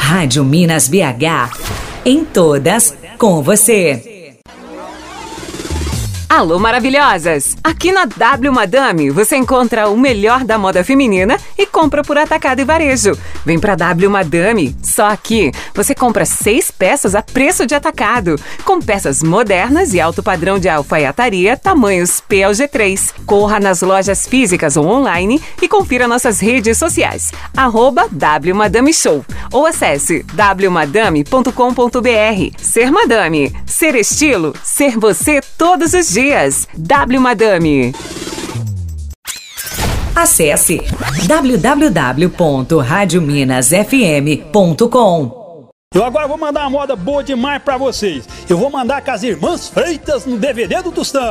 Rádio Minas BH. Em todas, com você. Alô, maravilhosas! Aqui na W Madame você encontra o melhor da moda feminina e compra por atacado e varejo. Vem pra W Madame, só aqui você compra 6 peças a preço de atacado, com peças modernas e alto padrão de alfaiataria, tamanhos P ao G3. Corra nas lojas físicas ou online e confira nossas redes sociais, @W Madame Show, ou acesse wmadame.com.br. Ser Madame, ser estilo, ser você todos os dias. W Madame. Acesse www.radiominasfm.com. Eu agora vou mandar uma moda boa demais pra vocês. Eu vou mandar com as Irmãs Freitas no DVD do Tostão.